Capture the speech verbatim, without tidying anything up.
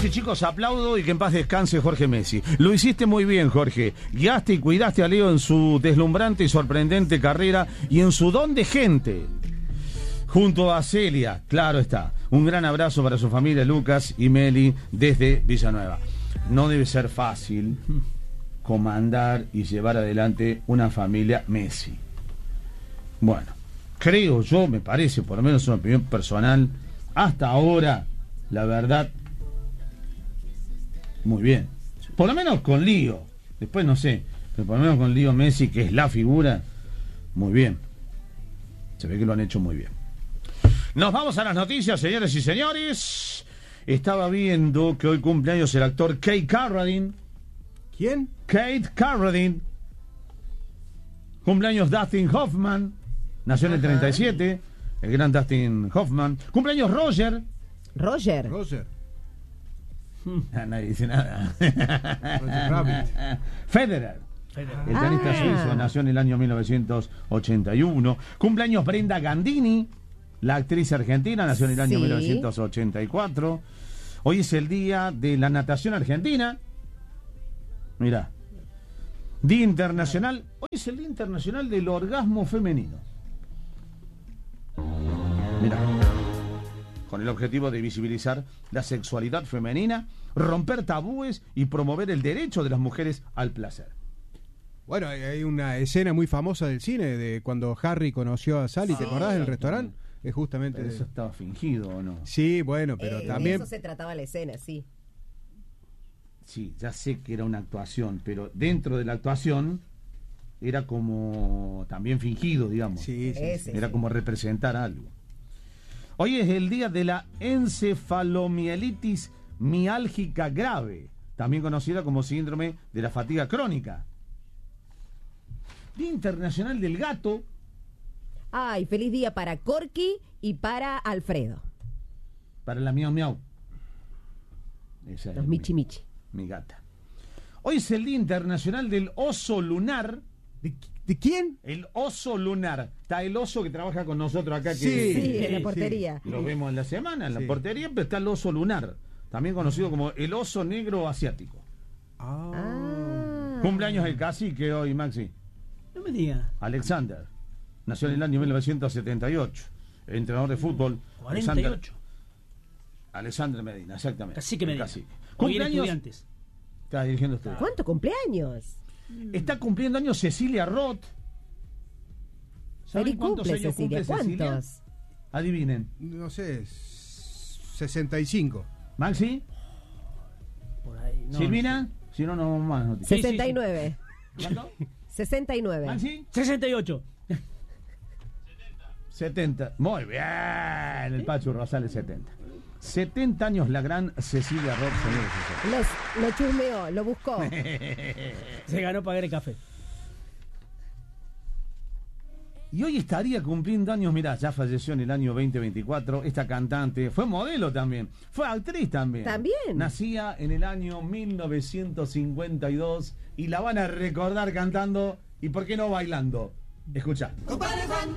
Señores y chicos, aplaudo y que en paz descanse Jorge Messi. Lo hiciste muy bien, Jorge. Guiaste y cuidaste a Leo en su deslumbrante y sorprendente carrera y en su don de gente. Junto a Celia, claro está. Un gran abrazo para su familia, Lucas y Meli, desde Villanueva. No debe ser fácil comandar y llevar adelante una familia Messi. Bueno, creo yo, me parece, por lo menos una opinión personal, hasta ahora, la verdad, muy bien. Por lo menos con Lío. Después no sé, pero por lo menos con Lío Messi, que es la figura, muy bien. Se ve que lo han hecho muy bien. Nos vamos a las noticias, señores y señores. Estaba viendo que hoy cumpleaños el actor Kate Carradine. ¿Quién? Kate Carradine. Cumpleaños Dustin Hoffman. Nació en el treinta y siete. El gran Dustin Hoffman. Cumpleaños Roger. Roger. Roger. Ah, nadie dice nada. Roger Rabbit. Federer. Federer. El tenista Ah. suizo, nació en el año mil novecientos ochenta y uno. Cumpleaños Brenda Gandini, la actriz argentina, nació en el año Sí. mil novecientos ochenta y cuatro. Hoy es el día de la natación argentina. Mirá. Día internacional. Hoy es el Día Internacional del Orgasmo Femenino. Mirá. Con el objetivo de visibilizar la sexualidad femenina, romper tabúes y promover el derecho de las mujeres al placer. Bueno, hay- hay una escena muy famosa del cine de cuando Harry conoció a Sally, ¿te acordás del restaurante? Es justamente... Pero de- eso estaba fingido, ¿o no? Sí, bueno, pero Eh, también... De eso se trataba la escena, sí. Sí, ya sé que era una actuación, pero dentro de la actuación era como también fingido, digamos. Sí, sí, Ese. sí. Era como representar algo. Hoy es el día de la encefalomielitis miálgica grave, también conocida como síndrome de la fatiga crónica. Día Internacional del Gato. Ay, feliz día para Corky y para Alfredo. Para la miau miau. Esa es Los mi- Michi Michi. mi gata. Hoy es el Día Internacional del Oso Lunar. ¿De, de quién? El oso lunar. Está el oso que trabaja con nosotros acá. Que Sí. Sí, en la sí. portería. lo vemos en la semana, en la Sí. portería, pero está el oso lunar. También conocido como el oso negro asiático. Ah. Ah. Cumpleaños el cacique hoy, Maxi. No me diga. Alexander. Nació en el año mil novecientos setenta y ocho. Entrenador de fútbol. cuarenta y ocho. Alexander Medina, exactamente. Cacique El Medina. cacique. Hoy en Cumpleaños. Estudiantes. Está dirigiendo usted. ¿Cuánto cumpleaños? Está cumpliendo años Cecilia Roth. ¿Saben Feliz cuántos cumple, años Cecilia. cumple Cecilia? ¿Cuántos? Adivinen. No sé, sesenta y cinco. Maxi, Por ahí. No, Silvina, si no, no vamos más noticias. Sí, sí, sesenta y nueve. ¿Cuánto? sesenta y nueve. Maxi, sesenta y ocho. setenta. Muy bien, el Pachu Rosales setenta. setenta años la gran Cecilia Roth, señores y señores. Los, lo chusmeó, lo buscó. Se ganó pagar el café. Y hoy estaría cumpliendo años, mirá, ya falleció en el año veinte veinticuatro, esta cantante, fue modelo también, fue actriz también. También. Nacía en el año mil novecientos cincuenta y dos y la van a recordar cantando, y por qué no bailando. Escuchá.